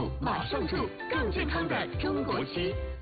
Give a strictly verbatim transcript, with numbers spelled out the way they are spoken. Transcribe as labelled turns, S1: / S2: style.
S1: 马上住，更健康的中国区。